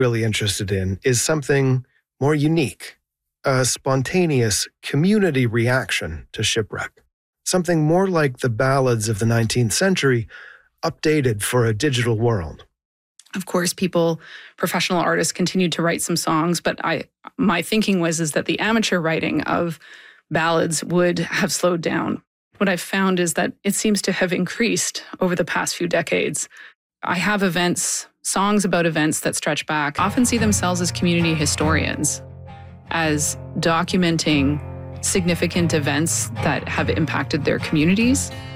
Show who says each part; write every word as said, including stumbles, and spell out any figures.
Speaker 1: really interested in is something more unique, a spontaneous community reaction to shipwreck, something more like the ballads of the nineteenth century, updated for a digital world.
Speaker 2: Of course, people, professional artists continued to write some songs, but I, my thinking was is that the amateur writing of ballads would have slowed down. What I've found is that it seems to have increased over the past few decades. I have events, songs about events that stretch back, often see themselves as community historians, as documenting significant events that have impacted their communities.